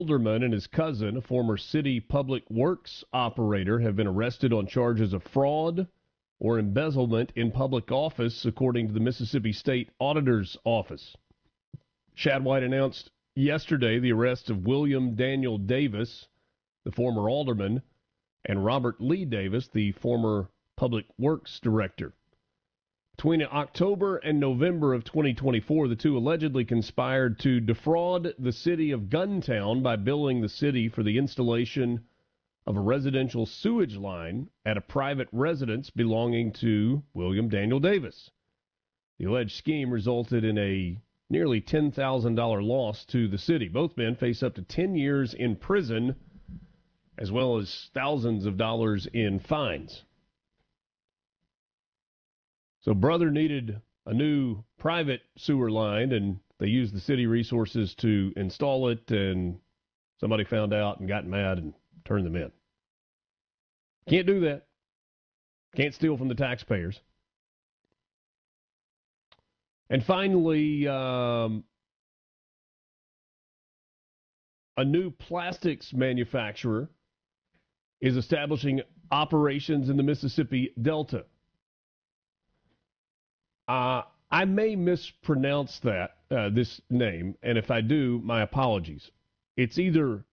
Alderman and his cousin, a former city public works operator, have been arrested on charges of fraud or embezzlement in public office, according to the Mississippi State Auditor's Office. Shad White announced yesterday the arrest of William Daniel Davis, the former alderman, and Robert Lee Davis, the former public works director. Between October and November of 2024, the two allegedly conspired to defraud the city of Guntown by billing the city for the installation of a residential sewage line at a private residence belonging to William Daniel Davis. The alleged scheme resulted in a nearly $10,000 loss to the city. Both men face up to 10 years in prison, as well as thousands of dollars in fines. So brother needed a new private sewer line, and they used the city resources to install it, and somebody found out and got mad and turned them in. Can't do that. Can't steal from the taxpayers. And finally, a new plastics manufacturer is establishing operations in the Mississippi Delta. I may mispronounce this name, and if I do, my apologies. It's either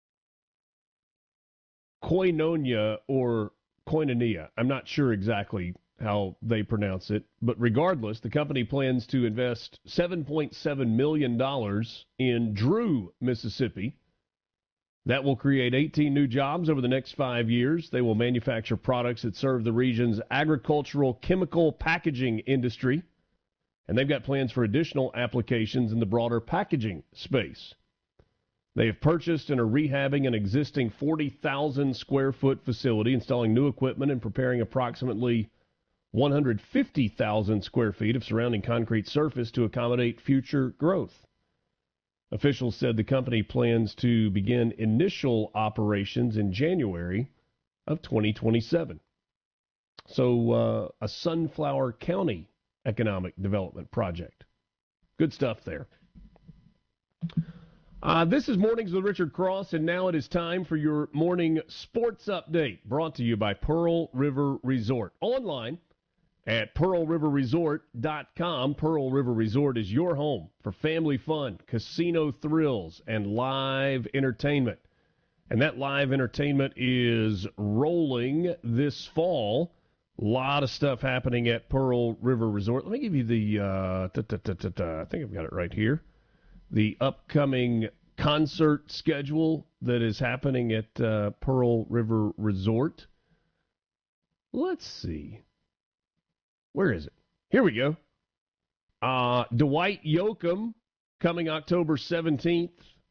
Koinonia or Koinonia. I'm not sure exactly how they pronounce it, but regardless, the company plans to invest $7.7 million in Drew, Mississippi. That will create 18 new jobs over the next 5 years. They will manufacture products that serve the region's agricultural chemical packaging industry, and they've got plans for additional applications in the broader packaging space. They have purchased and are rehabbing an existing 40,000 square foot facility, installing new equipment and preparing approximately 150,000 square feet of surrounding concrete surface to accommodate future growth. Officials said the company plans to begin initial operations in January of 2027. So a Sunflower County economic development project. Good stuff there. This is Mornings with Richard Cross, and now it is time for your morning sports update, brought to you by Pearl River Resort. Online at PearlRiverResort.com. Pearl River Resort is your home for family fun, casino thrills, and live entertainment. And that live entertainment is rolling this fall. A lot of stuff happening at Pearl River Resort. Let me give you the, I think I've got it right here, the upcoming concert schedule that is happening at Pearl River Resort. Let's see. Where is it? Here we go. Dwight Yoakam coming October 17th.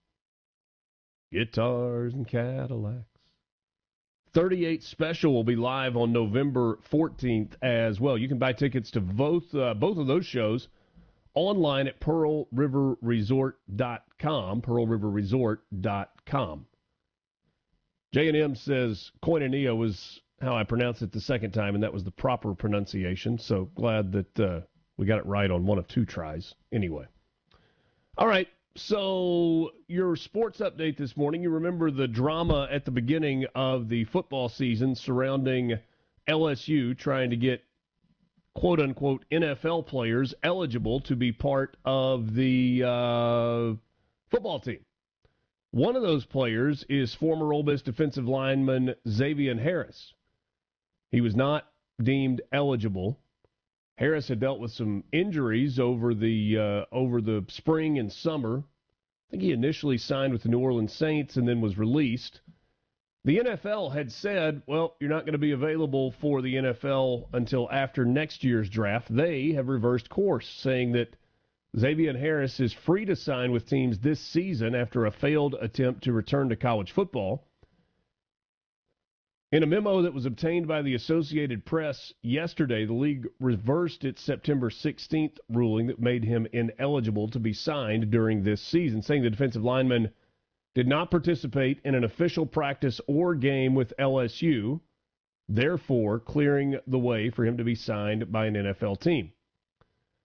Guitars and Cadillacs. 38 Special will be live on November 14th as well. You can buy tickets to both of those shows online at PearlRiverResort.com. PearlRiverResort.com. J&M says Koinonia was how I pronounced it the second time, and that was the proper pronunciation. So glad that we got it right on one of two tries anyway. All right, so your sports update this morning. You remember the drama at the beginning of the football season surrounding LSU trying to get quote-unquote NFL players eligible to be part of the football team. One of those players is former Ole Miss defensive lineman Xavier Harris. He was not deemed eligible. Harris had dealt with some injuries over the spring and summer. I think he initially signed with the New Orleans Saints and then was released. The NFL had said, well, you're not going to be available for the NFL until after next year's draft. They have reversed course, saying that Xavier Harris is free to sign with teams this season after a failed attempt to return to college football. In a memo that was obtained by the Associated Press yesterday, the league reversed its September 16th ruling that made him ineligible to be signed during this season, saying the defensive lineman did not participate in an official practice or game with LSU, therefore clearing the way for him to be signed by an NFL team.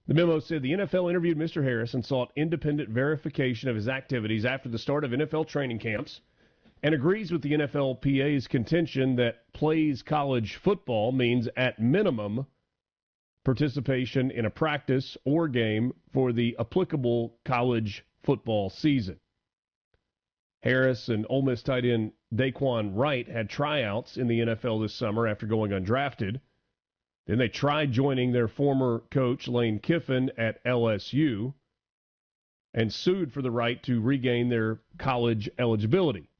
The memo said the NFL interviewed Mr. Harris and sought independent verification of his activities after the start of NFL training camps and agrees with the NFLPA's contention that plays college football means at minimum participation in a practice or game for the applicable college football season. Harris and Ole Miss tight end Daquan Wright had tryouts in the NFL this summer after going undrafted. Then they tried joining their former coach, Lane Kiffin, at LSU and sued for the right to regain their college eligibility.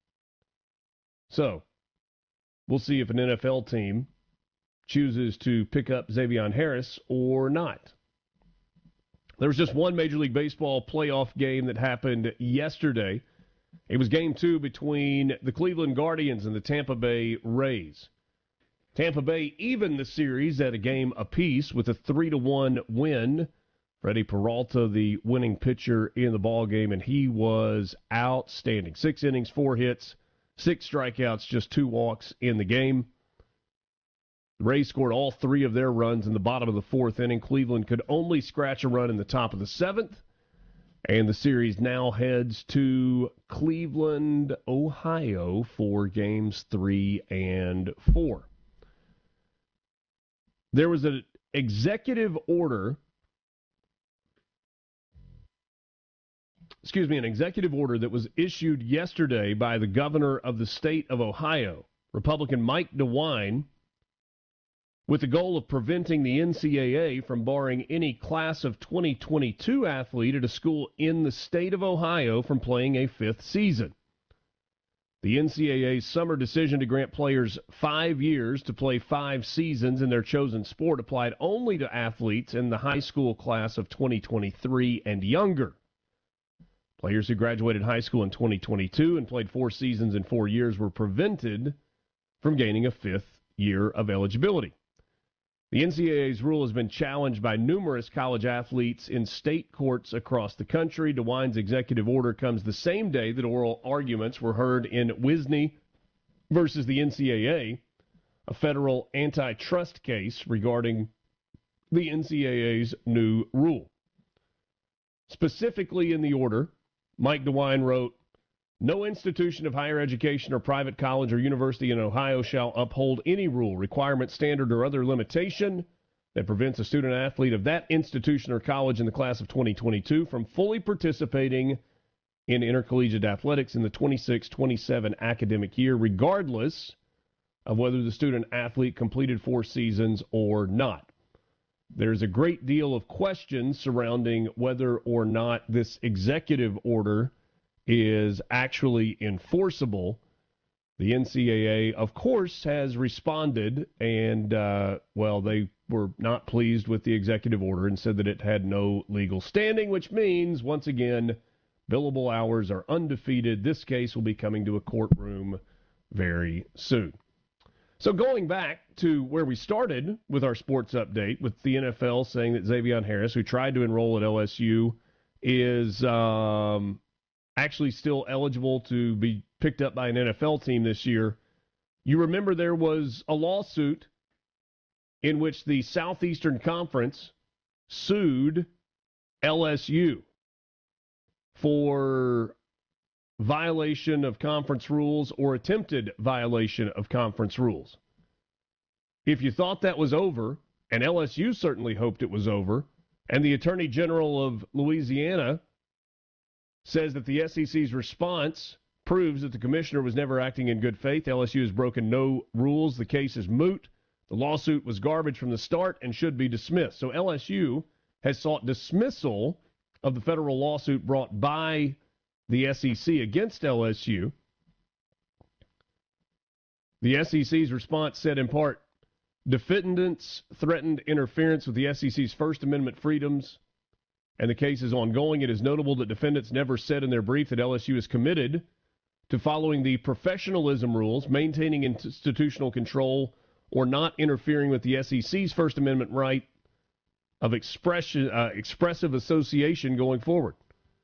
So, we'll see if an NFL team chooses to pick up Xavier Harris or not. There was just one Major League Baseball playoff game that happened yesterday. It was Game 2 between the Cleveland Guardians and the Tampa Bay Rays. Tampa Bay evened the series at a game apiece with a 3-1 win. Freddie Peralta, the winning pitcher in the ballgame, and he was outstanding. 6 innings, 4 hits, 6 strikeouts, just 2 walks in the game. The Rays scored all 3 of their runs in the bottom of the 4th inning. Cleveland could only scratch a run in the top of the 7th. And the series now heads to Cleveland, Ohio for games 3 and 4. There was an executive order that was issued yesterday by the governor of the state of Ohio, Republican Mike DeWine, with the goal of preventing the NCAA from barring any class of 2022 athlete at a school in the state of Ohio from playing a 5th season. The NCAA's summer decision to grant players 5 years to play 5 seasons in their chosen sport applied only to athletes in the high school class of 2023 and younger. Players who graduated high school in 2022 and played 4 seasons in 4 years were prevented from gaining a 5th year of eligibility. The NCAA's rule has been challenged by numerous college athletes in state courts across the country. DeWine's executive order comes the same day that oral arguments were heard in Wisney versus the NCAA, a federal antitrust case regarding the NCAA's new rule. Specifically in the order, Mike DeWine wrote, "No institution of higher education or private college or university in Ohio shall uphold any rule, requirement, standard, or other limitation that prevents a student athlete of that institution or college in the class of 2022 from fully participating in intercollegiate athletics in the 26-27 academic year, regardless of whether the student athlete completed 4 seasons or not." There's a great deal of question surrounding whether or not this executive order is actually enforceable. The NCAA, of course, has responded, and, they were not pleased with the executive order and said that it had no legal standing, which means, once again, billable hours are undefeated. This case will be coming to a courtroom very soon. So going back to where we started with our sports update, with the NFL saying that Xavier Harris, who tried to enroll at LSU, is actually still eligible to be picked up by an NFL team this year. You remember there was a lawsuit in which the Southeastern Conference sued LSU for violation of conference rules or attempted violation of conference rules. If you thought that was over, and LSU certainly hoped it was over, and the Attorney General of Louisiana says that the SEC's response proves that the commissioner was never acting in good faith. LSU has broken no rules. The case is moot. The lawsuit was garbage from the start and should be dismissed. So LSU has sought dismissal of the federal lawsuit brought by the SEC against LSU. The SEC's response said in part, defendants threatened interference with the SEC's First Amendment freedoms, and the case is ongoing. It is notable that defendants never said in their brief that LSU is committed to following the professionalism rules, maintaining institutional control, or not interfering with the SEC's First Amendment right of expressive association going forward.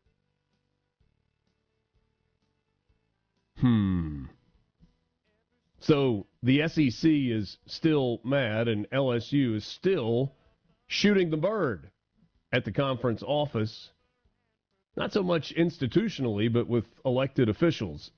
So the SEC is still mad, and LSU is still shooting the bird at the conference office, not so much institutionally, but with elected officials.